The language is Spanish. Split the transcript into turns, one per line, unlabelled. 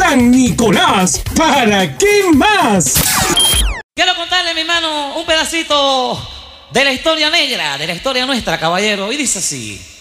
San Nicolás, ¿para qué más?
Quiero contarle, mi hermano, un pedacito de la historia negra, de la historia nuestra, caballero. Y dice así.